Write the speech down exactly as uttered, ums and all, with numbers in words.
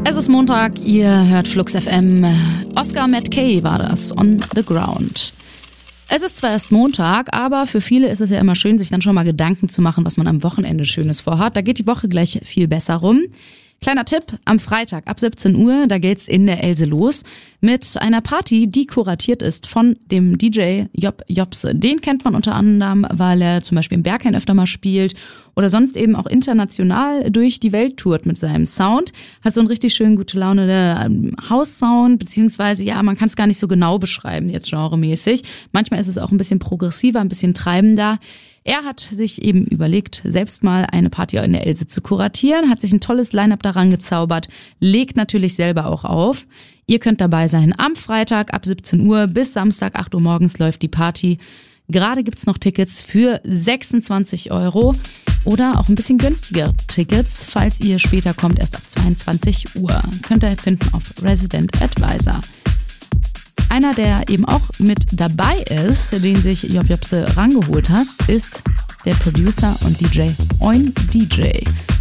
Es ist Montag, ihr hört Flux F M. Oscar Matt Kay war das, On the Ground. Es ist zwar erst Montag, aber für viele ist es ja immer schön, sich dann schon mal Gedanken zu machen, was man am Wochenende Schönes vorhat. Da geht die Woche gleich viel besser rum. Kleiner Tipp, am Freitag ab siebzehn Uhr, da geht's in der Else los mit einer Party, die kuratiert ist von dem D J Job Jobse. Den kennt man unter anderem, weil er zum Beispiel im Berghain öfter mal spielt oder sonst eben auch international durch die Welt tourt mit seinem Sound. Hat so einen richtig schönen gute Laune House-Sound, beziehungsweise, ja, man kann es gar nicht so genau beschreiben jetzt genremäßig. Manchmal ist es auch ein bisschen progressiver, ein bisschen treibender. Er hat sich eben überlegt, selbst mal eine Party in der Else zu kuratieren, hat sich ein tolles Line-Up daran gezaubert, legt natürlich selber auch auf. Ihr könnt dabei sein am Freitag ab siebzehn Uhr bis Samstag acht Uhr morgens läuft die Party. Gerade gibt's noch Tickets für sechsundzwanzig Euro oder auch ein bisschen günstiger Tickets, falls ihr später kommt, erst ab zweiundzwanzig Uhr. Könnt ihr finden auf Resident Advisor. Einer, der eben auch mit dabei ist, den sich Job Jobse rangeholt hat, ist der Producer und D J Oin D J.